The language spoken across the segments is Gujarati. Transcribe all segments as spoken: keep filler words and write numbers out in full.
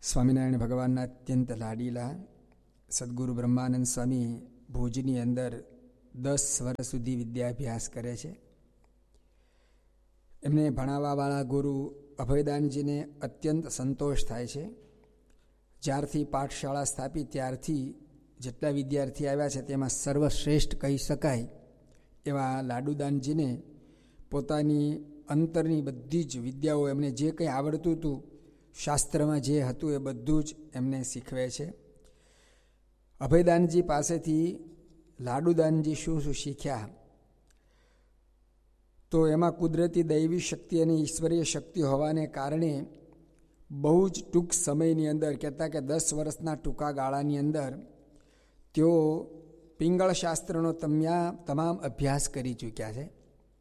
સ્વામિનારાયણ ભગવાનના અત્યંત લાડીલા સદગુરુ બ્રહ્માનંદ સ્વામી ભુજની અંદર દસ વર્ષ સુધી વિદ્યાભ્યાસ કરે છે. એમને ભણાવવાવાળા ગુરુ અભયદાનજીને અત્યંત સંતોષ થાય છે. જ્યારથી પાઠશાળા સ્થાપી ત્યારથી જેટલા વિદ્યાર્થી આવ્યા છે તેમાં સર્વશ્રેષ્ઠ કહી શકાય એવા લાડુદાનજીને પોતાની અંતરની બધી જ વિદ્યાઓ એમને જે કંઈ આવડતું હતું, શાસ્ત્રમાં જે હતું એ બધું જ એમને શીખવે છે. અભયદાનજી પાસેથી લાડુદાનજી શું શું શીખ્યા તો એમાં કુદરતી દૈવી શક્તિ અને ઈશ્વરીય શક્તિ હોવાને કારણે બહુ જ ટૂંક સમયની અંદર, કહેતા કે દસ વર્ષના ટૂંકા ગાળાની અંદર તેઓ પિંગળ શાસ્ત્રનો તમ્યા તમામ અભ્યાસ કરી ચૂક્યા છે.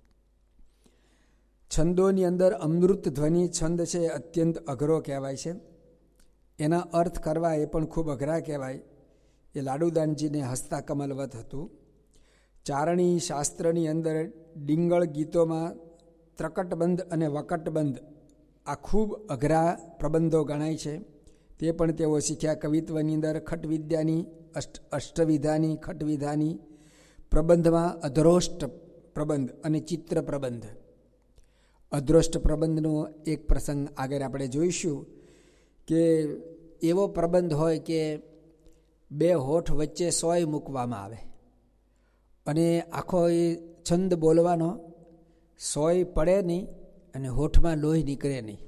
છંદોની અંદર અમૃત ધ્વનિ છંદ છે અત્યંત અઘરો કહેવાય છે. એના અર્થ કરવા એ પણ ખૂબ અઘરા કહેવાય. એ લાડુદાનજીને હસ્તા કમલવત હતું. ચારણી શાસ્ત્રની અંદર ડિંગળ ગીતોમાં ત્રકટબંધ અને વકટબંધ આ ખૂબ અઘરા પ્રબંધો ગણાય છે. તે પણ તેઓ શીખ્યા. કવિત્વની અંદર ખટવિદ્યાની અષ્ટ અષ્ટવિધાની ખટવિધાની પ્રબંધમાં અધરોષ્ટ પ્રબંધ અને ચિત્ર પ્રબંધ. અધ્રોષ્ટ પ્રબંધનો એક પ્રસંગ આગળ આપણે જોઈશું કે એવો પ્રબંધ હોય કે બે હોઠ વચ્ચે સોય મૂકવામાં આવે અને આખો એ છંદ બોલવાનો, સોય પડે નહીં અને હોઠમાં લોહી નીકળે નહીં.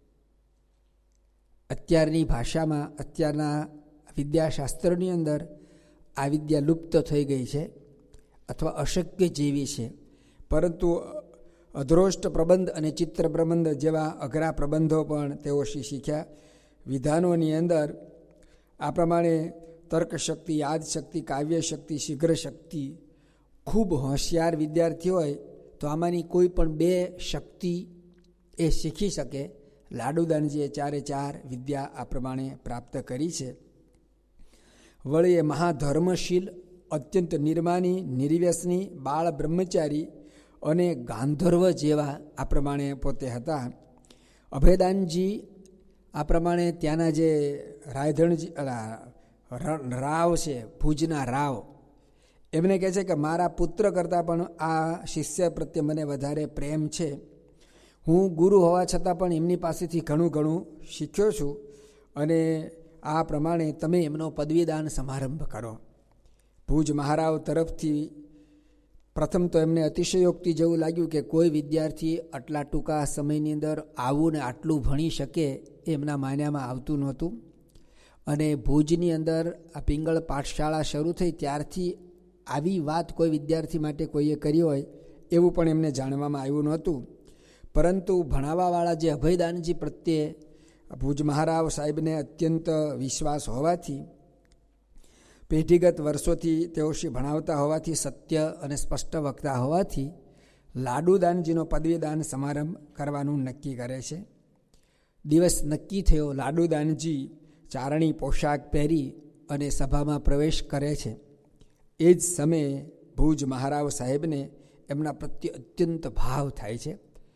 અત્યારની ભાષામાં, અત્યારના વિદ્યાશાસ્ત્રની અંદર આ વિદ્યા લુપ્ત થઈ ગઈ છે અથવા અશક્ય જેવી છે. પરંતુ અધ્રોષ્ટ પ્રબંધ અને ચિત્ર પ્રબંધ જેવા અઘરા પ્રબંધો પણ તેઓ શીખ્યા. વિધાનોની અંદર આ પ્રમાણે તર્કશક્તિ, યાદશક્તિ, કાવ્યશક્તિ, શીઘ્ર શક્તિ. ખૂબ હોશિયાર વિદ્યાર્થી હોય તો આમાંની કોઈ પણ બે શક્તિ એ શીખી શકે. લાડુદાનજીએ ચારે ચાર વિદ્યા આ પ્રમાણે પ્રાપ્ત કરી છે. વળી એ મહાધર્મશીલ, અત્યંત નિર્માની, નિર્વ્યસની, બાળ બ્રહ્મચારી અને ગાંધર્વ જેવા આ પ્રમાણે પોતે હતા. અભયદાનજી આ પ્રમાણે ત્યાંના જે રાયધણજી રાવ છે, ભુજના રાવ, એમને કહે છે કે મારા પુત્ર કરતાં પણ આ શિષ્ય પ્રત્યે મને વધારે પ્રેમ છે. હું ગુરુ હોવા છતાં પણ એમની પાસેથી ઘણું ઘણું શીખ્યો છું અને આ પ્રમાણે તમે એમનો પદવીદાન સમારંભ કરો. ભુજ મહારાવ તરફથી પ્રથમ તો એમને અતિશયોક્તિ જેવું લાગ્યું કે કોઈ વિદ્યાર્થી આટલા ટૂંકા સમયની અંદર આવું ને આટલું ભણી શકે એમના માન્યામાં આવતું નહોતું. અને ભુજની અંદર આ પિંગળ પાઠશાળા શરૂ થઈ ત્યારથી આવી વાત કોઈ વિદ્યાર્થી માટે કોઈએ કરી હોય એવું પણ એમને જાણવામાં આવ્યું નહોતું. પરંતુ ભણાવવાવાળા જે અભયદાનજી પ્રત્યે ભુજ મહારાવ સાહેબને અત્યંત વિશ્વાસ હોવાથી, પેઢીગત વર્ષોથી તેઓ શ્રી ભણાવતા હોવાથી, સત્ય અને સ્પષ્ટ વક્તા હોવાથી લાડુદાનજીનો પદવીદાન સમારંભ કરવાનું નક્કી કરે છે. દિવસ નક્કી થયો. લાડુદાનજી ચારણી પોશાક પહેરી અને સભામાં પ્રવેશ કરે છે. એ જ સમયે ભુજ મહારાવ સાહેબને એમના પ્રત્યે અત્યંત ભાવ થાય છે.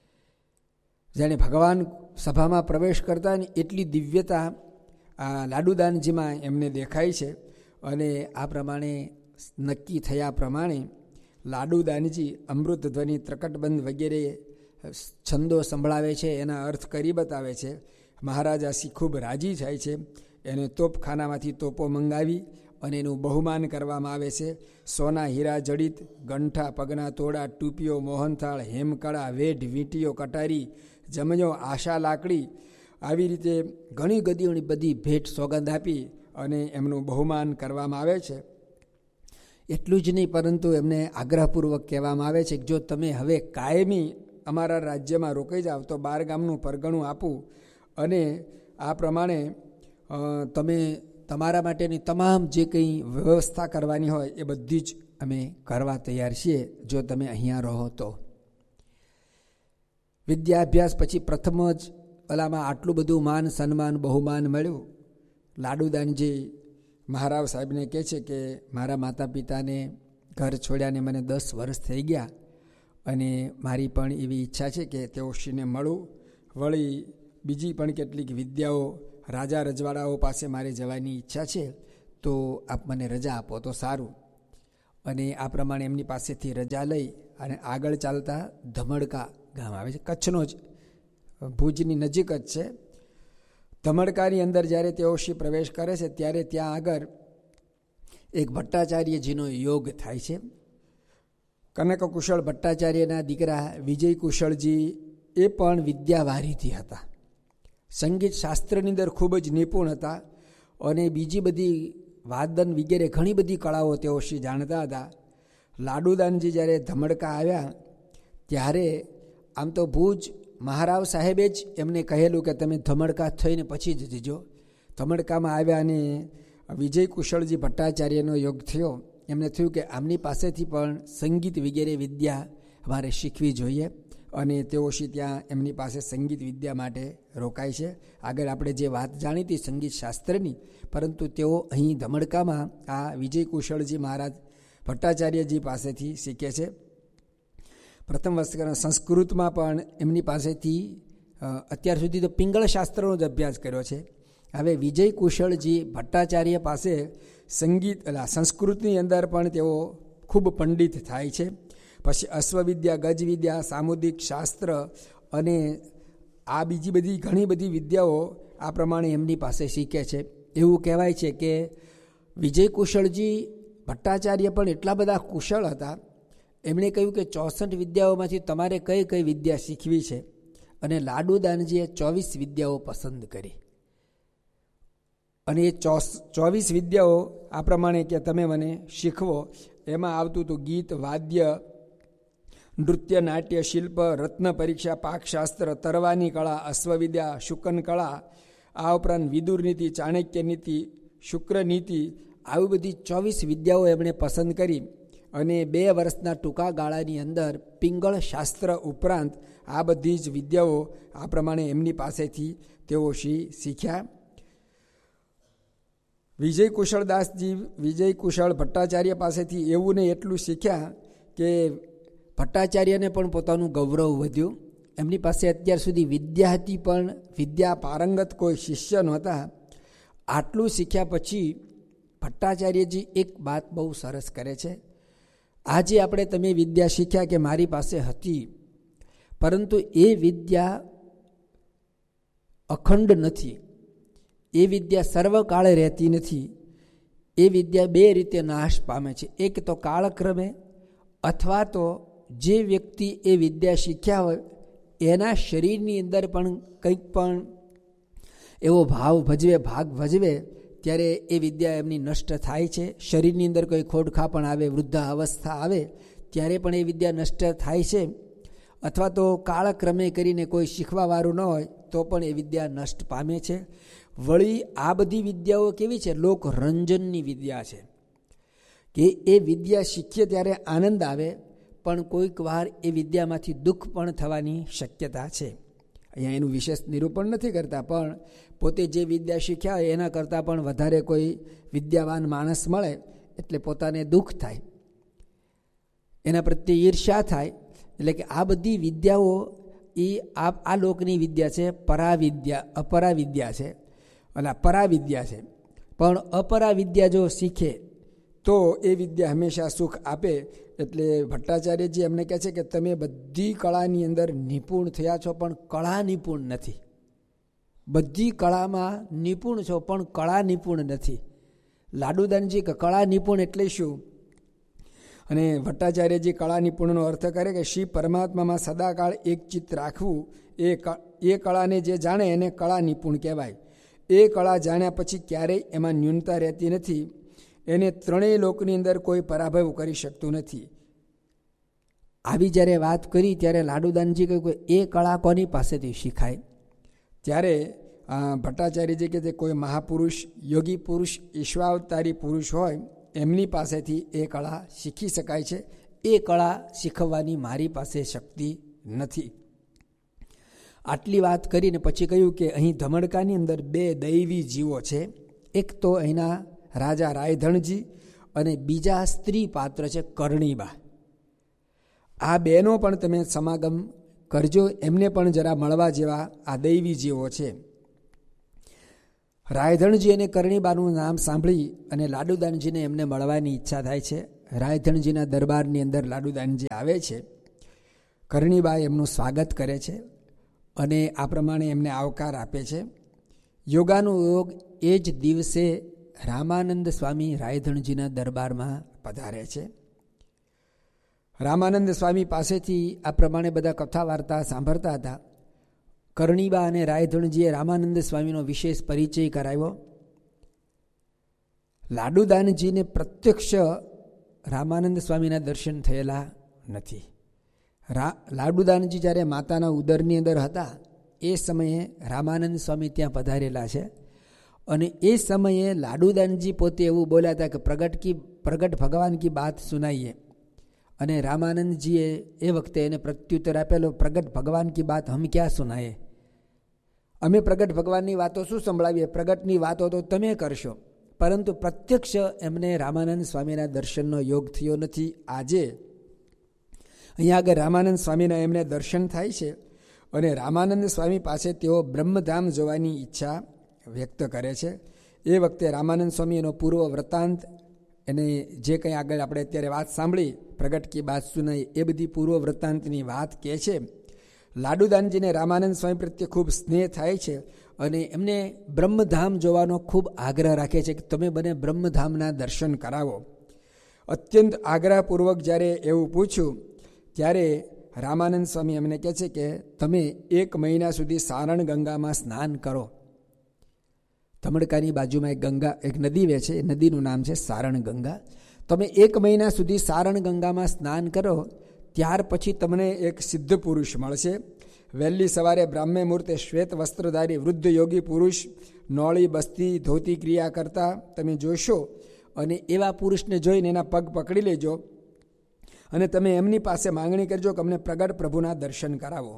જાણે ભગવાન સભામાં પ્રવેશ કરતા ને એટલી દિવ્યતા આ લાડુદાનજીમાં એમને દેખાય છે. અને આ પ્રમાણે નક્કી થયા પ્રમાણે લાડુદાનજી અમૃત ધ્વનિ, ત્રકટબંધ વગેરે છંદો સંભળાવે છે, એના અર્થ કરી બતાવે છે. મહારાજા શ્રી ખૂબ રાજી થાય છે. એને તોપખાનામાંથી તોપો મંગાવી અને એનું બહુમાન કરવામાં આવે છે. સોના હીરા જડિત ગંઠા, પગના તોડા, ટૂપીઓ, મોહનથાળ, હેમકળા, વેઢ, વીંટીઓ, કટારી, જમજો, આશા લાકડી, આવી રીતે ઘણી ગદીઓની બધી ભેટ સોગંદ આપી અને એમનું બહુમાન કરવામાં આવે છે. એટલું જ નહીં, પરંતુ એમને આગ્રહપૂર્વક કહેવામાં આવે છે કે જો તમે હવે કાયમી અમારા રાજ્યમાં રોકાઈ જાઓ તો બાર ગામનું પરગણું આપું અને આ પ્રમાણે તમે તમારા માટેની તમામ જે કંઈ વ્યવસ્થા કરવાની હોય એ બધી જ અમે કરવા તૈયાર છીએ જો તમે અહીંયા રહો તો. વિદ્યાભ્યાસ પછી પ્રથમ જ ઓલામાં આટલું બધું માન સન્માન બહુમાન મળ્યું. લાડુદાનજી મહારાવ સાહેબને કહે છે કે મારા માતા પિતાને ઘર છોડ્યાને મને દસ વર્ષ થઈ ગયા અને મારી પણ એવી ઈચ્છા છે કે તેઓ શ્રીને મળું. વળી બીજી પણ કેટલીક વિદ્યાઓ રાજા રજવાડાઓ પાસે મારે જવાની ઈચ્છા છે, તો આપ મને રજા આપો તો સારું. અને આ પ્રમાણે એમની પાસેથી રજા લઈ અને આગળ ચાલતા ધમડકા ગામ આવે છે, કચ્છનો જ, ભુજની નજીક જ છે. ધમડકાની અંદર જ્યારે તેઓ શ્રી પ્રવેશ કરે છે ત્યારે ત્યાં આગળ એક ભટ્ટાચાર્યજીનો યોગ થાય છે. કનક કુશળ ભટ્ટાચાર્યના દીકરા વિજય કુશળજી એ પણ વિદ્યાવારિધિ હતા, સંગીત શાસ્ત્રની અંદર ખૂબ જ નિપુણ હતા અને બીજી બધી વાદન વગેરે ઘણી બધી કળાઓ તેઓ શ્રી જાણતા હતા. લાડુદાનજી જ્યારે ધમડકા આવ્યા ત્યારે આમ તો ભુજ મહારાવ સાહેબે જ એમને કહેલું કે તમે ધમડકા થઈને પછી જ જજો. ધમડકામાં આવ્યા અને વિજય કુશળજી ભટ્ટાચાર્યનો યોગ થયો. એમને થયું કે આમની પાસેથી પણ સંગીત વગેરે વિદ્યા અમારે શીખવી જોઈએ અને તેઓ શ્રી ત્યાં એમની પાસે સંગીત વિદ્યા માટે રોકાય છે. આગળ આપણે જે વાત જાણી હતી સંગીત શાસ્ત્રની, પરંતુ તેઓ અહીં ધમડકામાં આ વિજય કુશળજી મહારાજ ભટ્ટાચાર્યજી પાસેથી શીખે છે. પ્રથમ વસ્તુ સંસ્કૃતમાં પણ એમની પાસેથી અત્યાર સુધી તો પિંગળ શાસ્ત્રનો જ અભ્યાસ કર્યો છે. હવે વિજય કુશળજી ભટ્ટાચાર્ય પાસે સંગીત એટલે સંસ્કૃતની અંદર પણ તેઓ ખૂબ પંડિત થાય છે. પછી અશ્વવિદ્યા, ગજવિદ્યા, સામુદ્રિક શાસ્ત્ર અને આ બીજી બધી ઘણી બધી વિદ્યાઓ આ પ્રમાણે એમની પાસે શીખે છે. એવું કહેવાય છે કે વિજય કુશળજી ભટ્ટાચાર્ય પણ એટલા બધા કુશળ હતા, એમણે કહ્યું કે ચોસઠ વિદ્યાઓમાંથી તમારે કઈ કઈ વિદ્યા શીખવી છે, અને લાડુદાનજીએ ચોવીસ વિદ્યાઓ પસંદ કરી. અને એ ચોસ ચોવીસ વિદ્યાઓ આ પ્રમાણે કે તમે મને શીખવો. એમાં આવતું હતું ગીત, વાદ્ય, નૃત્ય, નાટ્ય, શિલ્પ, રત્ન પરીક્ષા, પાકશાસ્ત્ર, તરવાની કળા, અશ્વવિદ્યા, શુકન કળા, આ ઉપરાંત વિદુર નીતિ, ચાણક્ય નીતિ, શુક્ર નીતિ, આવી બધી ચોવીસ વિદ્યાઓ એમણે પસંદ કરી. અને બે વર્ષના ટૂંકા ગાળાની અંદર પિંગળ શાસ્ત્ર ઉપરાંત આ બધી જ વિદ્યાઓ આ પ્રમાણે એમની પાસેથી તેઓ શીખ્યા. વિજય કુશળદાસજી વિજય કુશળ ભટ્ટાચાર્ય પાસેથી એવું ને એટલું શીખ્યા કે ભટ્ટાચાર્યને પણ પોતાનું ગૌરવ વધ્યું. એમની પાસે અત્યાર સુધી વિદ્યા હતી પણ વિદ્યા પારંગત કોઈ શિષ્ય નહોતા. આટલું શીખ્યા પછી ભટ્ટાચાર્યજી એક વાત બહુ સરસ કરે છે. આજે આપણે તમે વિદ્યા શીખ્યા કે મારી પાસે હતી, પરંતુ એ વિદ્યા અખંડ નથી, એ વિદ્યા સર્વકાળે રહેતી નથી. એ વિદ્યા બે રીતે નાશ પામે છે. એક તો કાળક્રમે, અથવા તો જે વ્યક્તિ એ વિદ્યા શીખ્યા હોય એના શરીરની અંદર પણ કંઈક પણ એવો ભાવ ભજવે, ભાગ ભજવે, ત્યારે એ વિદ્યા એમની નષ્ટ થાય છે. શરીરની અંદર કોઈ ખોડખા પણ આવે, વૃદ્ધા અવસ્થા આવે ત્યારે પણ એ વિદ્યા નષ્ટ થાય છે. અથવા તો કાળક્રમે કરીને કોઈ શીખવાવાળું ન હોય તો પણ એ વિદ્યા નષ્ટ પામે છે. વળી આ બધી વિદ્યાઓ કેવી છે? લોક રંજનની વિદ્યા છે કે એ વિદ્યા શીખીએ ત્યારે આનંદ આવે, પણ કોઈક વાર એ વિદ્યામાંથી દુઃખ પણ થવાની શક્યતા છે. અહીંયા એનું વિશેષ નિરૂપણ નથી કરતા, પણ પોતે જે વિદ્યા શીખ્યા હોય એના કરતાં પણ વધારે કોઈ વિદ્યાવાન માણસ મળે એટલે પોતાને દુઃખ થાય, એના પ્રત્યે ઈર્ષ્યા થાય. એટલે કે આ બધી વિદ્યાઓ એ આ આ લોકની વિદ્યા છે, પરાવિદ્યા, અપરા વિદ્યા છે, અને પરાવિદ્યા છે. પણ અપરા વિદ્યા જો શીખે તો એ વિદ્યા હંમેશા સુખ આપે. એટલે ભટ્ટાચાર્યજી એમને કહે છે કે તમે બધી કળાની અંદર નિપુણ થયા છો પણ કળા નિપુણ નથી. બધી કળામાં નિપુણ છો પણ કળા નિપુણ નથી. લાડુદાનજી કે કળા નિપુણ એટલે શું? અને ભટ્ટાચાર્યજી કળા નિપુણનો અર્થ કરે કે શ્રી પરમાત્મામાં સદાકાળ એક ચિત્ત રાખવું, એ એ કળાને જે જાણે એને કળા નિપુણ કહેવાય. એ કળા જાણ્યા પછી ક્યારેય એમાં ન્યૂનતા રહેતી નથી. એને ત્રણેય લોકની અંદર કોઈ પરાભવ કરી શકતું નથી. આવી જ્યારે વાત કરી ત્યારે લાડુદાનજી કહ્યું કે એ કળા કોની પાસેથી શીખાય? ત્યારે ભટ્ટાચાર્યજી કહે છે કોઈ મહાપુરુષ, યોગી પુરુષ, ઈશ્વાવતારી પુરુષ હોય એમની પાસેથી એ કળા શીખી શકાય છે. એ કળા શીખવવાની મારી પાસે શક્તિ નથી. આટલી વાત કરીને પછી કહ્યું કે અહીં ધમડકાની અંદર બે દૈવી જીવો છે. એક તો અહીંના રાજા રાયધણજી અને બીજા સ્ત્રી પાત્ર છે કરણીબા. આ બેનો પણ તમે સમાગમ કરજો, એમને પણ જરા મળવા જેવા આ દૈવી જીવો છે. રાયધણજી અને કરણીબાનું નામ સાંભળી અને લાડુદાનજીને એમને મળવાની ઈચ્છા થાય છે. રાયધણજીના દરબારની અંદર લાડુદાનજી આવે છે. કરણીબા એમનું સ્વાગત કરે છે અને આ પ્રમાણે એમને આવકાર આપે છે. યોગાનુયોગ એ જ દિવસે રામાનંદ સ્વામી રાયધણજીના દરબારમાં પધારે છે. રામાનંદ સ્વામી પાસેથી આ પ્રમાણે બધા કથા વાર્તા સાંભળતા હતા. કરણીબા અને રાયધણજીએ રામાનંદ સ્વામીનો વિશેષ પરિચય કરાવ્યો. લાડુદાનજીને પ્રત્યક્ષ રામાનંદ સ્વામીના દર્શન થયેલા નથી. રા લાડુદાનજી જ્યારે માતાના ઉદરની અંદર હતા એ સમયે રામાનંદ સ્વામી ત્યાં પધારેલા છે અને એ સમયે લાડુદાનજી પોતે એવું બોલ્યા હતા કે પ્રગટ કી પ્રગટ ભગવાન કી બાત સુનાઈએ, અને રામાનંદજીએ એ વખતે એને પ્રત્યુત્તર આપેલો, પ્રગટ ભગવાન કી બાત હમ ક્યાં સુનાએ, અમે પ્રગટ ભગવાનની વાતો શું સંભળાવીએ, પ્રગટની વાતો તો તમે કરશો. પરંતુ પ્રત્યક્ષ એમને રામાનંદ સ્વામીના દર્શનનો યોગ થયો નથી. આજે અહીંયા આગળ રામાનંદ સ્વામીના એમને દર્શન થાય છે અને રામાનંદ સ્વામી પાસે તેઓ બ્રહ્મધામ જવાની ઈચ્છા વ્યક્ત કરે છે. એ વખતે રામાનંદ સ્વામી એનો પૂર્વ વૃત્તાંત, એને જે કંઈ આગળ આપણે અત્યારે વાત સાંભળી પ્રગટ કી બાત સુનાઈ, એ બધી પૂર્વ વૃત્તાંતની વાત કહે છે. લાડુદાનજીને રામાનંદ સ્વામી પ્રત્યે ખૂબ સ્નેહ થાય છે અને એમને બ્રહ્મધામ જોવાનો ખૂબ આગ્રહ રાખે છે કે તમે મને બ્રહ્મધામના દર્શન કરાવો. અત્યંત આગ્રહપૂર્વક જ્યારે એવું પૂછ્યું ત્યારે રામાનંદ સ્વામી એમને કહે છે કે તમે એક મહિના સુધી સારણ ગંગામાં સ્નાન કરો. ધમડકાની બાજુમાં એક ગંગા એક નદી વહે છે, એ નદીનું નામ છે સારણ ગંગા. તમે એક મહિના સુધી સારણ ગંગામાં સ્નાન કરો, ત્યાર પછી તમને એક સિદ્ધ પુરુષ મળશે. વહેલી સવારે બ્રાહ્મે મુહૂર્તે શ્વેત વસ્ત્રધારી વૃદ્ધ યોગી પુરુષ નોળી બસ્તી ધોતી ક્રિયા કરતા તમે જોશો અને એવા પુરુષને જોઈને એના પગ પકડી લેજો અને તમે એમની પાસે માંગણી કરજો કે અમને પ્રગટ પ્રભુના દર્શન કરાવો.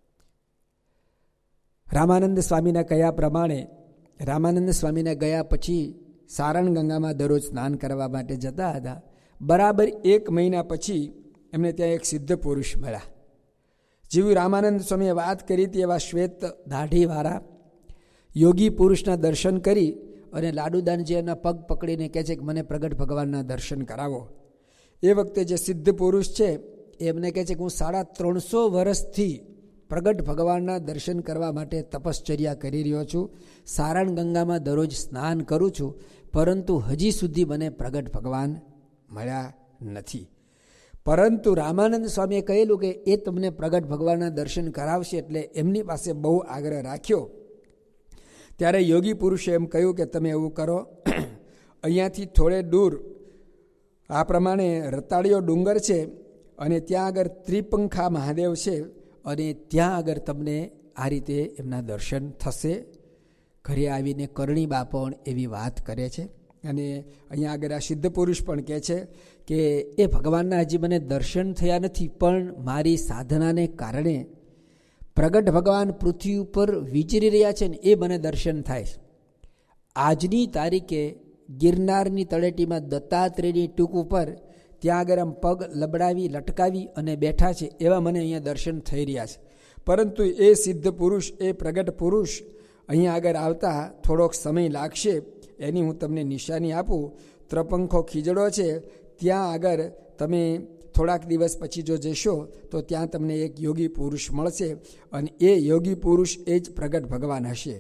રામાનંદ સ્વામીના કયા પ્રમાણે રામાનંદ સ્વામીને ગયા પછી સારણ ગંગામાં દરરોજ સ્નાન કરવા માટે જતા હતા. બરાબર એક મહિના પછી એમને ત્યાં એક સિદ્ધ પુરુષ મળ્યા. જેવી રામાનંદ સ્વામીએ વાત કરી હતી એવા શ્વેત દાઢીવાળા યોગી પુરુષના દર્શન કરી અને લાડુદાનજી એના પગ પકડીને કહે છે કે મને પ્રગટ ભગવાનના દર્શન કરાવો. એ વખતે જે સિદ્ધ પુરુષ છે એમને કહે છે કે હું સાડા ત્રણસો વર્ષથી પ્રગટ ભગવાનના દર્શન કરવા માટે તપશ્ચર્યા કરી રહ્યો છું, સારણ ગંગામાં દરરોજ સ્નાન કરું છું, પરંતુ હજી સુધી મને પ્રગટ ભગવાન મળ્યા નથી. પરંતુ રામાનંદ સ્વામીએ કહેલું કે એ તમને પ્રગટ ભગવાનના દર્શન કરાવશે, એટલે એમની પાસે બહુ આગ્રહ રાખ્યો. ત્યારે યોગી પુરુષે એમ કહ્યું કે તમે એવું કરો, અહીંયાથી થોડે દૂર આ પ્રમાણે રતાળીયો ડુંગર છે અને ત્યાં આગળ ત્રિપંખા મહાદેવ છે અને ત્યાં આગળ તમને આ રીતે એમના દર્શન થશે. ઘરે આવીને કરણીબા પણ એવી વાત કરે છે અને અહીંયા આગળ આ સિદ્ધ પુરુષ પણ કહે છે કે એ ભગવાનના હજી મને દર્શન થયા નથી, પણ મારી સાધનાને કારણે પ્રગટ ભગવાન પૃથ્વી ઉપર વિચરી રહ્યા છે ને એ મને દર્શન થાય. આજની તારીખે ગિરનારની તળેટીમાં દત્તાત્રેયની ટૂંક ઉપર ત્યાં આગળ આમ પગ લબડાવી લટકાવી અને બેઠા છે એવા મને અહીંયા દર્શન થઈ રહ્યા છે. પરંતુ એ સિદ્ધ પુરુષ, એ પ્રગટ પુરુષ અહીંયા આગળ આવતા થોડોક સમય લાગશે. એની હું તમને નિશાની આપું. ત્રપંખો ખીજડો છે, ત્યાં આગળ તમે થોડાક દિવસ પછી જો જશો તો ત્યાં તમને એક યોગી પુરુષ મળશે અને એ યોગી પુરુષ એ જ પ્રગટ ભગવાન હશે.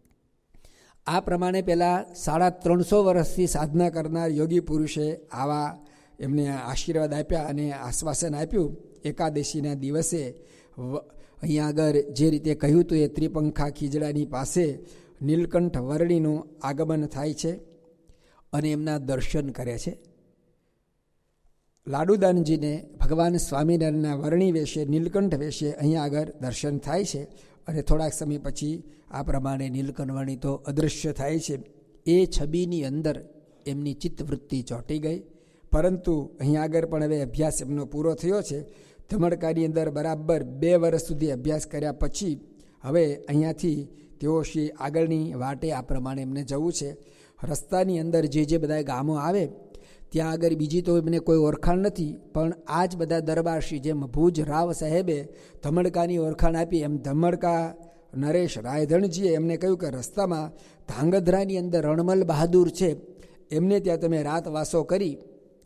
આ પ્રમાણે પહેલાં સાડા ત્રણસો વર્ષથી સાધના કરનાર યોગી પુરુષે આવા એમને આશીર્વાદ આપ્યા અને આશ્વાસન આપ્યું. એકાદશીના દિવસે અહીંયા આગળ જે રીતે કહ્યું હતું એ ત્રિપંખા ખીજડાની પાસે નીલકંઠ વર્ણિનું આગમન થાય છે અને એમના દર્શન કરે છે. લાડુદાનજીને ભગવાન સ્વામિનારાયણના વર્ણિ વેશે, નીલકંઠ વેશે અહીંયા આગળ દર્શન થાય છે અને થોડાક સમય પછી આ પ્રમાણે નીલકંઠ વર્ણિ તો અદૃશ્ય થાય છે. એ છબીની અંદર એમની ચિત્તવૃત્તિ ચોંટી ગઈ. પરંતુ અહીંયા આગળ પણ હવે અભ્યાસ એમનો પૂરો થયો છે. ધમડકાની અંદર બરાબર બે વર્ષ સુધી અભ્યાસ કર્યા પછી હવે અહીંયાથી તેઓ શ્રી આગળની વાટે આ પ્રમાણે એમને જવું છે. રસ્તાની અંદર જે જે બધા ગામો આવે ત્યાં આગળ બીજી તો એમને કોઈ ઓળખાણ નથી, પણ આ જ બધા દરબારશ્રી જેમ ભુજ રાવ સાહેબે ધમડકાની ઓળખાણ આપી એમ ધમડકા નરેશ રાયધણજીએ એમને કહ્યું કે રસ્તામાં ધાંગધ્રાની અંદર રણમલ બહાદુર છે, એમને ત્યાં તમે રાત વાસો કરી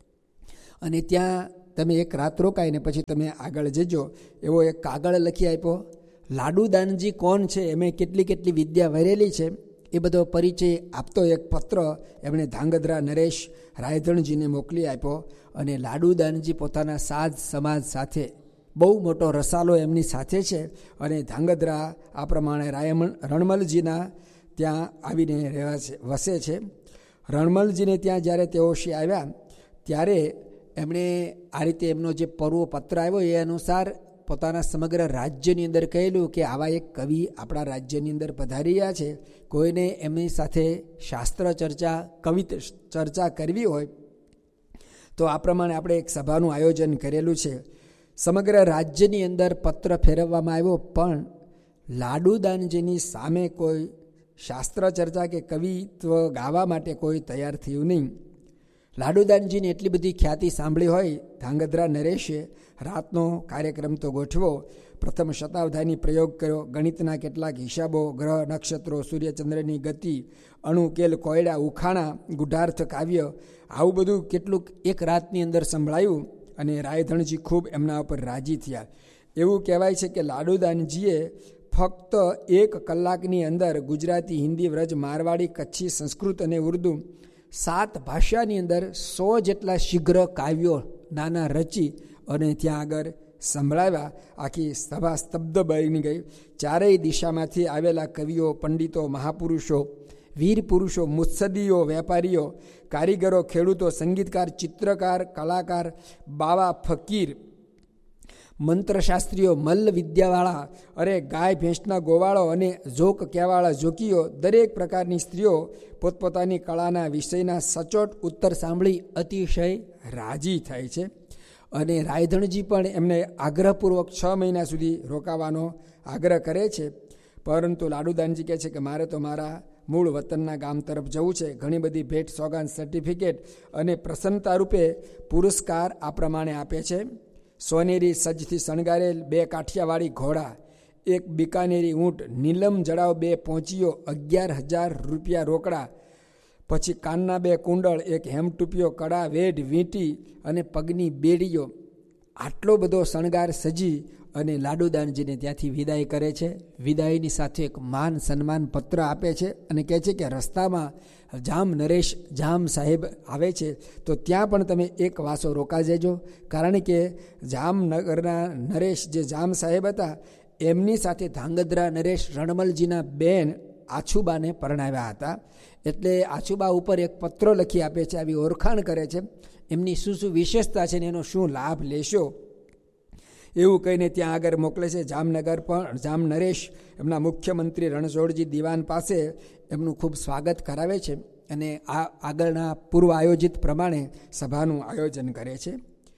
અને ત્યાં તમે એક રાત રોકાઈને પછી તમે આગળ જજો, એવો એક કાગળ લખી આપ્યો. લાડુદાનજી કોણ છે, એમે કેટલી કેટલી વિદ્યા વરેલી છે, એ બધો પરિચય આપતો એક પત્ર એમણે ધાંગધ્રા નરેશ રાયધણજીને મોકલી આપ્યો. અને લાડુદાનજી પોતાના સાજ સમાજ સાથે બહુ મોટો રસાલો એમની સાથે છે અને ધાંગધ્રા આ પ્રમાણે રાયમણ રણમલજીના ત્યાં આવીને રહેવા છે, વસે છે. રણમલજીને ત્યાં જ્યારે તેઓ શ્રી આવ્યા ત્યારે એમણે આ રીતે એમનો જે પૂર્વ પત્ર આવ્યો એ અનુસાર પોતાના સમગ્ર રાજ્યની અંદર કહેલું કે આવા એક કવિ આપણા રાજ્યની અંદર પધારી રહ્યા છે, કોઈને એમની સાથે શાસ્ત્ર ચર્ચા કવિ ચર્ચા કરવી હોય તો આ પ્રમાણે આપણે એક સભાનું આયોજન કરેલું છે. સમગ્ર રાજ્યની અંદર પત્ર ફેરવવામાં આવ્યો, પણ લાડુદાનજીની સામે કોઈ શાસ્ત્ર ચર્ચા કે કવિત્વ ગાવા માટે કોઈ તૈયાર થયું નહીં. લાડુદાનજીને એટલી બધી ખ્યાતિ સાંભળી હોય, ધાંગધ્રા નરેશે રાતનો કાર્યક્રમ તો ગોઠવો, પ્રથમ શતાવધાની પ્રયોગ કર્યો, ગણિતના કેટલાક હિસાબો, ગ્રહ નક્ષત્રો, સૂર્યચંદ્રની ગતિ, અણુકેલ, કોયડા, ઉખાણા, ગુઢાર્થ કાવ્ય, આવું બધું કેટલુંક એક રાતની અંદર સંભળાયું અને રાયધણજી ખૂબ એમના ઉપર રાજી થયા. એવું કહેવાય છે કે લાડુદાનજીએ ફક્ત એક કલાકની અંદર ગુજરાતી, હિન્દી, વ્રજ, મારવાડી, કચ્છી, સંસ્કૃત અને ઉર્દુ સાત ભાષાની અંદર સો જેટલા શીઘ્ર કાવ્યો નાના રચી અને ત્યાં આગળ સંભળાવ્યા. આખી સભા સ્તબ્ધ બની ગઈ. ચારેય દિશામાંથી આવેલા કવિઓ, પંડિતો, મહાપુરુષો, વીર પુરુષો, મુત્સદીઓ, વેપારીઓ, કારીગરો, ખેડૂતો, સંગીતકાર, ચિત્રકાર, કલાકાર, બાવા, ફકીર, મંત્રશાસ્ત્રીઓ, મલ્લ વિદ્યાવાળા, અરે ગાય ભેંસના ગોવાળો અને જોક કહેવાળા જોકીઓ, દરેક પ્રકારની સ્ત્રીઓ પોતપોતાની કળાના વિષયના સચોટ ઉત્તર સાંભળી અતિશય રાજી થાય છે. અને રાયધણજી પણ એમને આગ્રહપૂર્વક છ મહિના સુધી રોકાવાનો આગ્રહ કરે છે. પરંતુ લાડુદાનજી કહે છે કે મારે તો મારા મૂળ વતનના ગામ તરફ જવું છે. ઘણી બધી ભેટ સોગાન, સર્ટિફિકેટ અને પ્રસન્નતા રૂપે પુરસ્કાર આ પ્રમાણે આપે છે. સોનેરી સજથી શણગારેલ બે કાઠિયાવાડી ઘોડા, એક બિકાનેરી ઊંટ, નીલમ જડાવ બે પહોંચીઓ, અગિયાર હજાર રૂપિયા રોકડા, પછી કાનના બે કુંડળ, એક હેમટૂપીઓ, કડા, વેઢ, વીંટી અને પગની બેડીઓ, આટલો બધો શણગાર સજી અને લાડુદાનજીને ત્યાંથી વિદાય કરે છે. વિદાયની સાથે એક માન સન્માન પત્ર આપે છે અને કહે છે કે રસ્તામાં જામ નરેશ જામ સાહેબ આવે છે તો ત્યાં પણ તમે એક વાસો રોકા જજો, કારણ કે જામનગરના નરેશ જે જામ સાહેબ હતા એમની સાથે ધાંગધ્રા નરેશ રણમલજીના બેન આછુબાને પરણાવ્યા હતા. એટલે આછુબા ઉપર એક પત્ર લખી આપે છે, આવી ઓળખાણ કરે છે, એમની શું શું વિશેષતા છે ને એનો શું લાભ લેશો એવું કહીને ત્યાં આગળ મોકલે છે. જામનગર પણ જામ નરેશ એમના મુખ્યમંત્રી રણછોડજી દિવાન પાસે એમનું ખૂબ સ્વાગત કરાવે છે અને આ આગળના પૂર્વ આયોજિત પ્રમાણે સભાનું આયોજન કરે છે.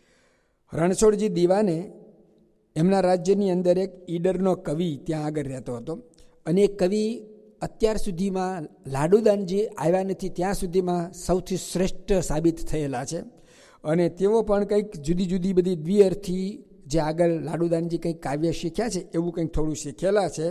રણછોડજી દિવાને એમના રાજ્યની અંદર એક ઈડરનો કવિ ત્યાં આગળ રહેતો હતો અને એ કવિ અત્યાર સુધીમાં લાડુદાનજી આવ્યા નથી ત્યાં સુધીમાં સૌથી શ્રેષ્ઠ સાબિત થયેલા છે અને તેઓ પણ કંઈક જુદી જુદી બધી દ્વિઅર્થી જે આગળ લાડુદાનજી કંઈક કાવ્ય શીખ્યા છે એવું કંઈક થોડું શીખેલા છે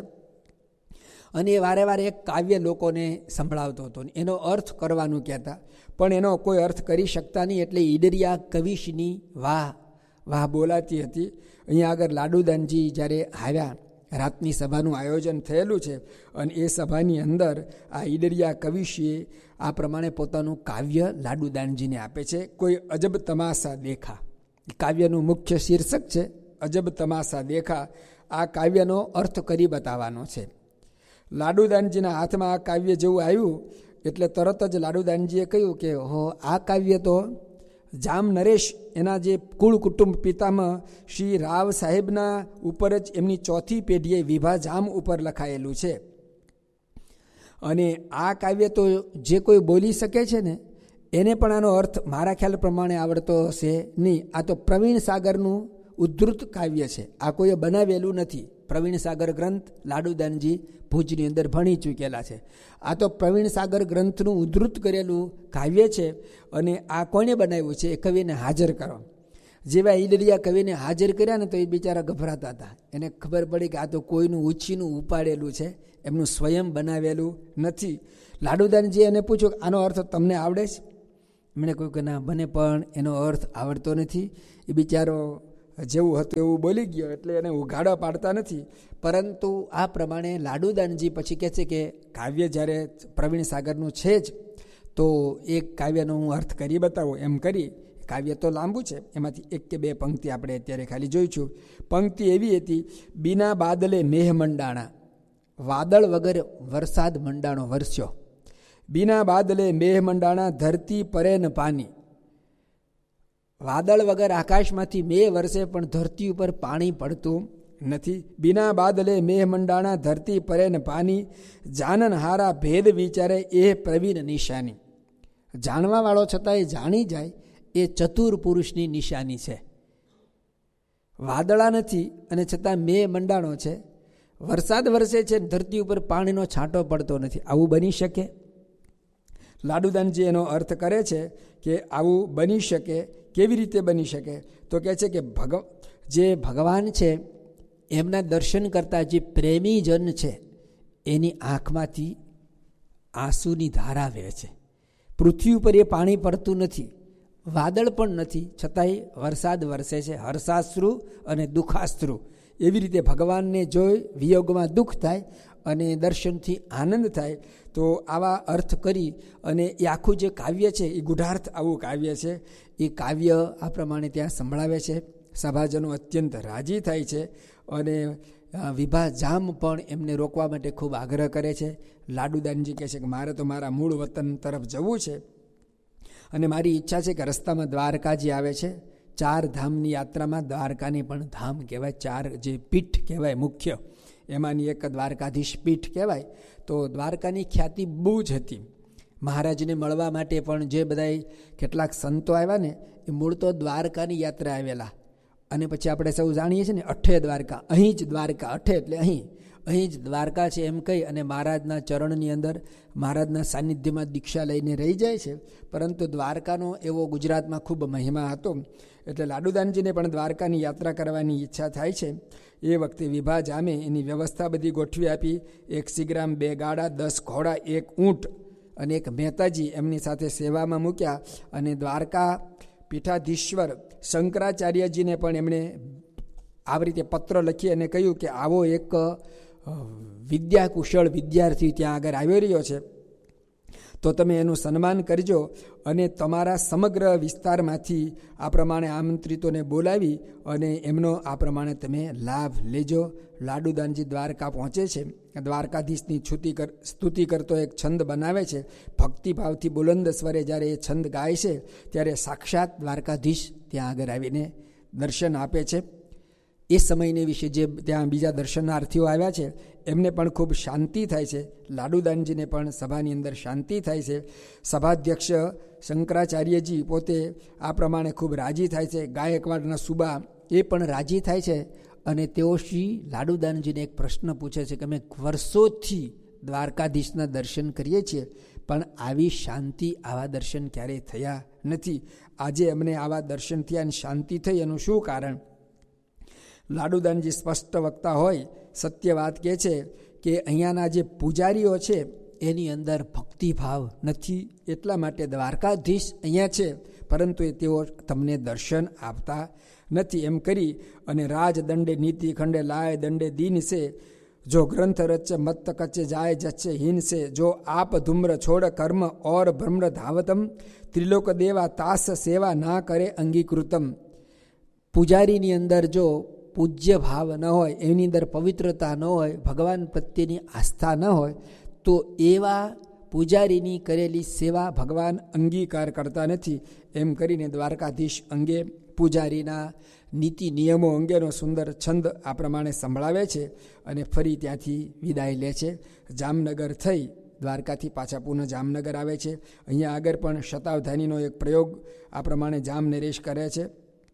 અને વારે વારે એક કાવ્ય લોકોને સંભળાવતો હતો. એનો અર્થ કરવાનું કહેતા પણ એનો કોઈ અર્થ કરી શકતા નહીં, એટલે ઈડરિયા કવિશની વાહ વાહ બોલાતી હતી. અહીંયા આગળ લાડુદાનજી જ્યારે આવ્યા, રાતની સભાનું આયોજન થયેલું છે અને એ સભાની અંદર આ ઈડરિયા કવિશીએ આ પ્રમાણે પોતાનું કાવ્ય લાડુદાનજીને આપે છે. કોઈ અજબ તમાશા દેખા, કાવ્યનું મુખ્ય શીર્ષક છે અજબ તમાશા દેખા. આ કાવ્યનો અર્થ કરી બતાવવાનો છે. લાડુદાનજીના હાથમાં આ કાવ્ય જેવું આવ્યું એટલે તરત જ લાડુદાનજીએ કહ્યું કે હો, આ કાવ્ય તો જામ નરેશ એના જે કુળ કુટુંબ પિતામાં શ્રી રાવ સાહેબના ઉપર જ એમની ચોથી પેઢીએ વિભા જામ ઉપર લખાયેલું છે અને આ કાવ્ય તો જે કોઈ બોલી શકે છે ને એને પણ આનો અર્થ મારા ખ્યાલ પ્રમાણે આવડતો હશે નહીં. આ તો પ્રવીણ સાગરનું ઉદ્ધૃત કાવ્ય છે, આ કોઈએ બનાવેલું નથી. પ્રવીણ સાગર ગ્રંથ લાડુદાનજી ભુજની અંદર ભણી ચૂકેલા છે. આ તો પ્રવીણ સાગર ગ્રંથનું ઉદ્ધૃત કરેલું કાવ્ય છે અને આ કોણે બનાવ્યું છે એ કવિને હાજર કરો. જેવા ઈડલિયા કવિને હાજર કર્યા ને તો એ બિચારા ગભરાતા હતા. એને ખબર પડી કે આ તો કોઈનું ઉછીનું ઉપાડેલું છે, એમનું સ્વયં બનાવેલું નથી. લાડુદાનજી એને પૂછ્યું આનો અર્થ તમને આવડે છે? એમણે કહ્યું કે ના, મને પણ એનો અર્થ આવડતો નથી. એ બિચારો જેવું હતું એવું બોલી ગયો એટલે એને ઉઘાડો પાડતા નથી. પરંતુ આ પ્રમાણે લાડુદાનજી પછી કહે છે કે કાવ્ય જ્યારે પ્રવીણ સાગરનું છે જ તો એક કાવ્યનો હું અર્થ કરી બતાવું એમ કરી. કાવ્ય તો લાંબુ છે, એમાંથી એક કે બે પંક્તિ આપણે અત્યારે ખાલી જોઈશું. પંક્તિ એવી હતી: બીના બાદલે મેહ મંડાણા, વાદળ વગર વરસાદ મંડાણો વરસ્યો. બીના બાદલે મેહ મંડાણા, ધરતી પરે ન પાણી. વાદળ વગર આકાશમાંથી મેહ વરસે પણ ધરતી ઉપર પાણી પડતું નથી. બીના બાદલે મેહ મંડાણા, ધરતી પરે ન પાણી. જાનન હારા ભેદ વિચારે એ પ્રવીણ નિશાની. જાણવા વાળો છતાંય જાણી જાય એ ચતુર પુરુષની નિશાની છે. વાદળા નથી અને છતાં મેં મંડાણો છે, વરસાદ વરસે છે, ધરતી ઉપર પાણીનો છાંટો પડતો નથી. આવું બની શકે? લાડુદાનજી એનો અર્થ કરે છે કે આવું બની શકે. કેવી રીતે બની શકે? તો કહે છે કે ભગ જે ભગવાન છે એમના દર્શન કરતા જે પ્રેમીજન છે એની આંખમાંથી આંસુની ધારા વહે છે. પૃથ્વી ઉપર એ પાણી પડતું નથી, વાદળ પણ નથી, છતાંય વરસાદ વરસે છે. હર્ષાશ્રુ અને દુઃખાશ્રુ, એવી રીતે ભગવાનને જોઈ વિયોગમાં દુઃખ થાય અને દર્શનથી આનંદ થાય. તો આવા અર્થ કરી અને એ આખું જે કાવ્ય છે એ ગુઢાર્થ આવું કાવ્ય છે. એ કાવ્ય આ પ્રમાણે ત્યાં સંભળાવે છે. સભાજનો અત્યંત રાજી થાય છે અને વિભા જામ પણ એમને રોકવા માટે ખૂબ આગ્રહ કરે છે. લાડુદાનજી કહે છે કે મારે તો મારા મૂળ વતન તરફ જવું છે અને મારી ઈચ્છા છે કે રસ્તામાં દ્વારકાજી આવે છે. ચાર ધામની યાત્રામાં દ્વારકાની પણ ધામ કહેવાય. ચાર જે પીઠ કહેવાય મુખ્ય, એમાંની એક દ્વારકાધીશ પીઠ કહેવાય. તો દ્વારકાની ખ્યાતિ બહુ જ હતી. મહારાજને મળવા માટે પણ જે બધા કેટલાક સંતો આવ્યા ને એ મૂળ તો દ્વારકાની યાત્રા આવેલા. અને પછી આપણે સૌ જાણીએ છીએ ને અઠે દ્વારકા, અહીં જ દ્વારકા, અઠે એટલે અહીં, અહીં જ દ્વારકા છે એમ કહી અને મહારાજના ચરણની અંદર મહારાજના સાનિધ્યમાં દીક્ષા લઈને રહી જાય છે. પરંતુ દ્વારકાનો એવો ગુજરાતમાં ખૂબ મહિમા હતો એટલે લાડુદાનજીને પણ દ્વારકાની યાત્રા કરવાની ઈચ્છા થાય છે. એ વખતે વિભા જામે એની વ્યવસ્થા બધી ગોઠવી આપી. એક સિગ્રામ, બે ગાડા, દસ ઘોડા, એક ઊંટ અને એક મહેતાજી એમની સાથે સેવામાં મૂક્યા. અને દ્વારકા પીઠાધીશ્વર શંકરાચાર્યજીને પણ એમણે આવી રીતે પત્ર લખી અને કહ્યું કે આવો એક વિદ્યાકુશળ વિદ્યાર્થી ત્યાં આગળ આવી રહ્યો છે તો તમે એનું સન્માન કરજો અને તમારા સમગ્ર વિસ્તારમાંથી આ પ્રમાણે આમંત્રિતોને બોલાવી અને એમનો આ પ્રમાણે તમે લાભ લેજો. લાડુદાનજી દ્વારકા પહોંચે છે. દ્વારકાધીશની છૂતી કર સ્તુતિ કરતો એક છંદ બનાવે છે. ભક્તિભાવથી બુલંદ સ્વરે જ્યારે એ છંદ ગાય છે ત્યારે સાક્ષાત દ્વારકાધીશ ત્યાં આગળ આવીને દર્શન આપે છે. એ સમયને વિશે જે ત્યાં બીજા દર્શનાર્થીઓ આવ્યા છે એમને પણ ખૂબ શાંતિ થાય છે. લાડુદાનજીને પણ સભાની અંદર શાંતિ થાય છે. સભાધ્યક્ષ શંકરાચાર્યજી પોતે આ પ્રમાણે ખૂબ રાજી થાય છે. ગાયકવાડના સુબા એ પણ રાજી થાય છે અને તેઓ શ્રી લાડુદાનજીને એક પ્રશ્ન પૂછે છે કે અમે વર્ષોથી દ્વારકાધીશના દર્શન કરીએ છીએ પણ આવી શાંતિ, આવા દર્શન ક્યારેય થયા નથી. આજે અમને આવા દર્શન થયા અને શાંતિ થઈ, એનું શું કારણ? લાડુદાનજી સ્પષ્ટ વક્તા હોય, સત્ય વાત કહે છે કે અહીંયાના જે પૂજારીઓ છે એની અંદર ભક્તિભાવ નથી, એટલા માટે દ્વારકાધીશ અહીંયા છે પરંતુ એ તેઓ તમને દર્શન આપતા નથી. એમ કરી અને રાજ દંડે નીતિ ખંડે લાય દંડે દીન છે, જો ગ્રંથ રચે મત કચે જાય જચ્છે હીન છે, જો આપ ધૂમ્ર છોડ કર્મ ઓર ભ્રમ્ર ધાવતમ, ત્રિલોક દેવા તાસ સેવા ના કરે અંગીકૃતમ. પૂજારીની અંદર જો પૂજ્ય ભાવ ન હોય, એની અંદર પવિત્રતા ન હોય, ભગવાન પ્રત્યેની આસ્થા ન હોય તો એવા પૂજારીની કરેલી સેવા ભગવાન અંગીકાર કરતા નથી. એમ કરીને દ્વારકાધીશ અંગે, પૂજારીના નીતિ નિયમો અંગેનો સુંદર છંદ આ પ્રમાણે સંભળાવે છે અને ફરી ત્યાંથી વિદાય લે છે. જામનગર થઈ દ્વારકાથી પાછા પુનઃ જામનગર આવે છે. અહીંયા આગળ પણ શતાવધાનીનો એક પ્રયોગ આ પ્રમાણે જામ નરેશ કરે છે.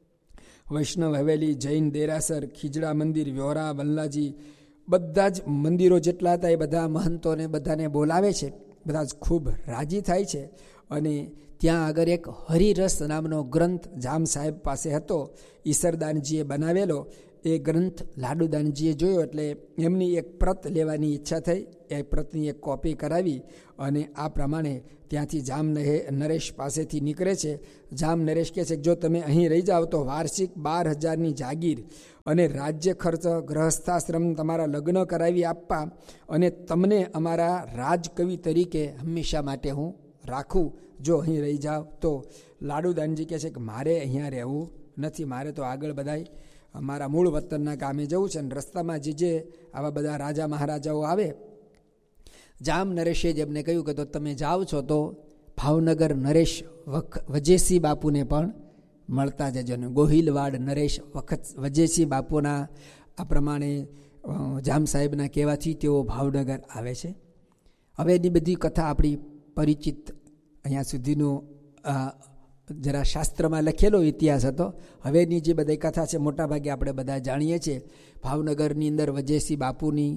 વૈષ્ણવ હવેલી, જૈન દેરાસર, ખીજડા મંદિર, વ્યોરા, વલ્લાજી, બધા જ મંદિરો જેટલા હતા એ બધા મહંતોને બધાને બોલાવે છે. બધા જ ખૂબ રાજી થાય છે. અને ત્યાં આગળ એક હરિરસ નામનો ગ્રંથ જામ સાહેબ પાસે હતો, ઈસરદાનજીએ બનાવેલો. એ ગ્રંથ લાડુદાનજીએ જોયો એટલે એમની એક પ્રત લેવાની ઈચ્છા થઈ. એ પ્રતની એક કોપી કરાવી અને આ પ્રમાણે ત્યાંથી જામ નરેશ પાસેથી નીકળે છે. જામ નરેશ કહે છે કે જો તમે અહીં રહી જાઓ તો વાર્ષિક બાર હજારની જાગીર અને રાજ્ય ખર્ચ, ગ્રહસ્થાશ્રમ, તમારા લગ્ન કરાવી આપવા અને તમને અમારા રાજકવિ તરીકે હંમેશા માટે હું રાખું, જો અહીં રહી જાઓ તો. લાડુદાનજી કહે છે કે મારે અહીંયા રહેવું નથી, મારે તો આગળ બધાય અમારા મૂળ વતનના ગામે જવું છે. અને રસ્તામાં જે જે આવા બધા રાજા મહારાજાઓ આવે, જામ નરેશે જ એમને કહ્યું કે તો તમે જાઓ છો તો ભાવનગર નરેશ વખ વજેસી બાપુને પણ મળતા જજો. ને ગોહિલવાડ નરેશ વખત વજેસી બાપુના આ પ્રમાણે જામ સાહેબના કહેવાથી તેઓ ભાવનગર આવે છે. હવે એની બધી કથા આપણી પરિચિત, અહીંયા સુધીનું જરા શાસ્ત્રમાં લખેલો ઇતિહાસ હતો. હવેની જે બધી કથા છે મોટાભાગે આપણે બધા જાણીએ છીએ. ભાવનગરની અંદર વજેસી બાપુની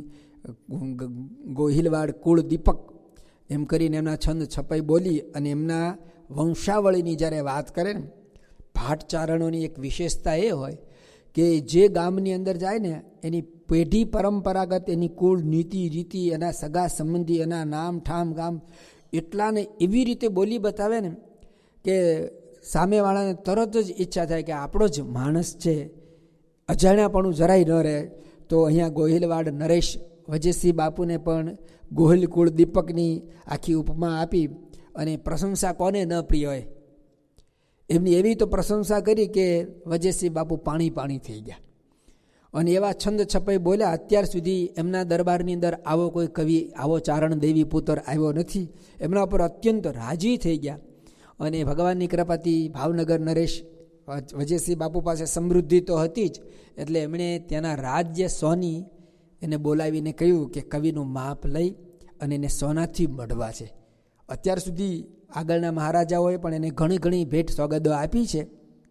ગોહિલવાડ કુળ દીપક એમ કરીને એમના છંદ છપાઈ બોલી અને એમના વંશાવળીની જ્યારે વાત કરે ને, ભાટચારણોની એક વિશેષતા એ હોય કે જે ગામની અંદર જાય ને એની પેઢી પરંપરાગત એની કુળ નીતિ રીતિ, એના સગા સંબંધી, એના નામ ઠામ ગામ એટલાને એવી રીતે બોલી બતાવે ને કે સામેવાળાને તરત જ ઈચ્છા થાય કે આપણો જ માણસ છે, અજાણ્યાપણું જરાય ન રહે. તો અહીંયા ગોહિલવાડ નરેશ વજેસી બાપુને પણ ગોહિલ કુળ દીપકની આખી ઉપમા આપી અને પ્રશંસા કોને ન પ્રિય હોય, એમની એવી તો પ્રશંસા કરી કે વજેસી બાપુ પાણી પાણી થઈ ગયા. અને એવા છંદ છપાઈ બોલ્યા, અત્યાર સુધી એમના દરબારની અંદર આવો કોઈ કવિ, આવો ચારણ દેવી પુત્ર આવ્યો નથી. એમના ઉપર અત્યંત રાજી થઈ ગયા. અને ભગવાનની કૃપાથી ભાવનગર નરેશ વજેસી બાપુ પાસે સમૃદ્ધિ તો હતી જ, એટલે એમણે ત્યાંના રાજ્ય સોની એને બોલાવીને કહ્યું કે કવિનું માપ લઈ અને એને સોનાથી મઢવા છે. અત્યાર સુધી આગળના મહારાજાઓએ પણ એને ઘણી ઘણી ભેટ સોગંદો આપી છે.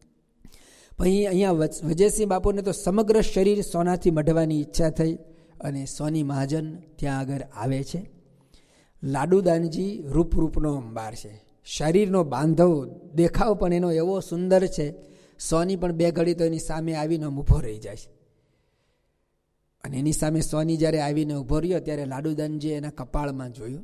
પછી અહીંયા વજેસી બાપુને તો સમગ્ર શરીર સોનાથી મઢવાની ઈચ્છા થઈ અને સોની મહાજન ત્યાં આગળ આવે છે. લાડુદાનજી રૂપ રૂપનો અંબાર છે, શરીરનો બાંધવ, દેખાવ પણ એનો એવો સુંદર છે. સોની પણ બે ઘડી તો એની સામે આવીને ઊભો રહી જાય છે. અને એની સામે સોની જ્યારે આવીને ઊભો રહ્યો ત્યારે લાડુદાનજીએ એના કપાળમાં જોયું.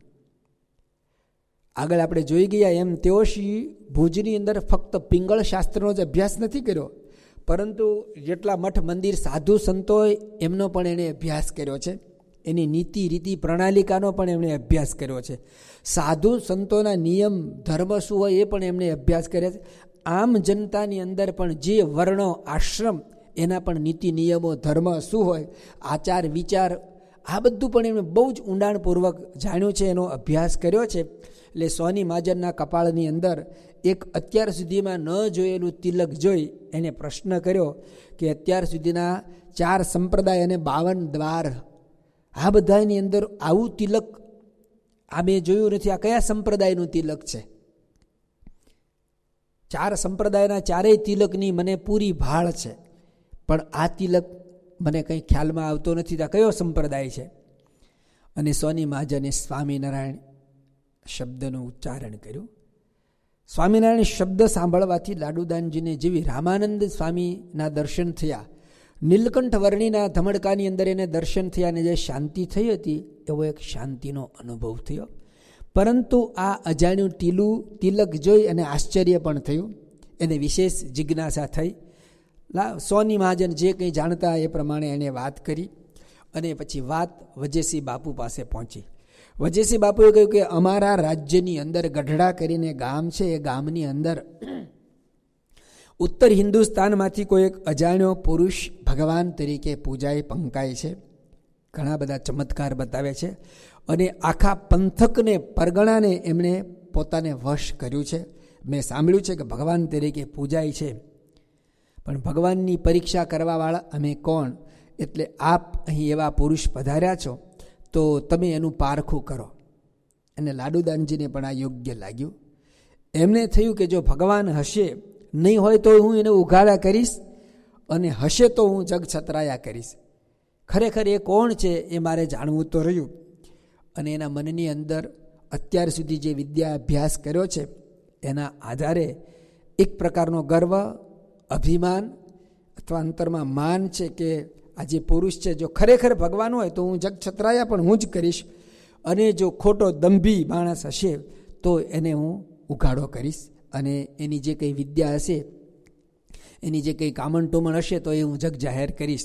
આગળ આપણે જોઈ ગયા એમ તેઓ શ્રી ભુજની અંદર ફક્ત પિંગળ શાસ્ત્રનો જ અભ્યાસ નથી કર્યો, પરંતુ જેટલા મઠ મંદિર સાધુ સંતોએ એમનો પણ એણે અભ્યાસ કર્યો છે. એની નીતિ રીતિ પ્રણાલિકાનો પણ એમણે અભ્યાસ કર્યો છે. સાધુ સંતોના નિયમ ધર્મ શું હોય એ પણ એમણે અભ્યાસ કર્યા છે. આમ જનતાની અંદર પણ જે વર્ણો આશ્રમ એના પણ નીતિ નિયમો ધર્મ શું હોય, આચાર વિચાર, આ બધું પણ એમણે બહુ જ ઊંડાણપૂર્વક જાણ્યું છે, એનો અભ્યાસ કર્યો છે. એટલે સોની મહાજનના કપાળની અંદર એક અત્યાર સુધીમાં ન જોયેલું તિલક જોઈ એને પ્રશ્ન કર્યો કે અત્યાર સુધીના ચાર સંપ્રદાય અને બાવન દ્વાર, આ બધાની અંદર આવું તિલક આ મેં જોયું નથી. આ કયા સંપ્રદાયનું તિલક છે? ચાર સંપ્રદાયના ચારેય તિલકની મને પૂરી ભાળ છે, પણ આ તિલક મને કંઈ ખ્યાલમાં આવતો નથી. આ કયો સંપ્રદાય છે? અને સોની મહાજને સ્વામિનારાયણ શબ્દનું ઉચ્ચારણ કર્યું. સ્વામિનારાયણ શબ્દ સાંભળવાથી લાડુદાનજીને જેવી રામાનંદ સ્વામીના દર્શન થયા, નીલકંઠ વર્ણિના ધમડકાની અંદર એને દર્શન થયા અને જે શાંતિ થઈ હતી એવો એક શાંતિનો અનુભવ થયો. પરંતુ આ અજાણ્યું ટીલું તિલક જોઈ અને આશ્ચર્ય પણ થયું. એને વિશેષ જિજ્ઞાસા થઈ. સોની મહાજન જે કંઈ જાણતા એ પ્રમાણે એણે વાત કરી અને પછી વાત વજેસી બાપુ પાસે પહોંચી. વજેસી બાપુએ કહ્યું કે અમારા રાજ્યની અંદર ગઢડા કરીને ગામ છે, એ ગામની અંદર ઉત્તર હિન્દુસ્તાનમાંથી કોઈ એક અજાણ્યો પુરુષ ભગવાન તરીકે પૂજાય પંકાય છે. ઘણા બધા ચમત્કાર બતાવે છે અને આખા પંથકને પરગણાને એમણે પોતાને વશ કર્યું છે. મેં સાંભળ્યું છે કે ભગવાન તરીકે પૂજાય છે, પણ ભગવાનની પરીક્ષા કરવાવાળા અમે કોણ? એટલે આપ અહીં એવા પુરુષ પધાર્યા છો તો તમે એનું પારખું કરો. અને લાડુદાનજીને પણ આ યોગ્ય લાગ્યું. એમને થયું કે જો ભગવાન હશે, નહીં હોય તો હું એને ઉઘાડા કરીશ અને હશે તો હું જગ છતરાયા કરીશ. ખરેખર એ કોણ છે એ મારે જાણવું તો રહ્યું. અને એના મનની અંદર અત્યાર સુધી જે વિદ્યા અભ્યાસ કર્યો છે એના આધારે એક પ્રકારનો ગર્વ, અભિમાન અથવા અંતરમાં માન છે કે આ જે પુરુષ છે જો ખરેખર ભગવાન હોય તો હું જગ છત્રાયા પણ હું જ કરીશ, અને જો ખોટો દંભી માણસ હશે તો એને હું ઉઘાડો કરીશ, અને એની જે કંઈ વિદ્યા હશે, એની જે કંઈ કામણ ટોમણ હશે તો એ હું જગ જાહેર કરીશ.